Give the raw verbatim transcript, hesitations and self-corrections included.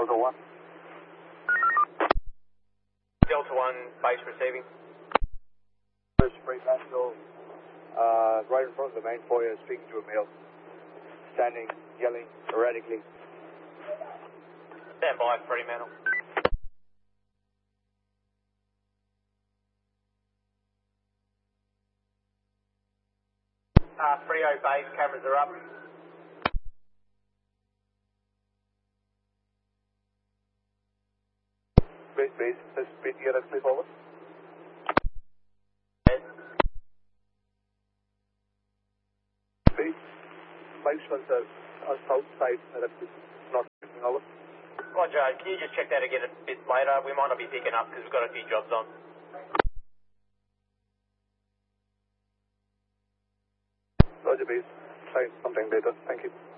Delta one. Delta one, base receiving. First Free Pascal, uh, right in front of the main foyer, speaking to a male. Standing, yelling erratically. Stand by, Fremantle. Uh, Frio base, cameras are up. Base, base, let's speed here, let's play forward. Base, five shelter, uh, south side, let's not picking over. Roger, can you just check that again a bit later? We might not be picking up because we've got a few jobs on. Roger, base, try something later, thank you.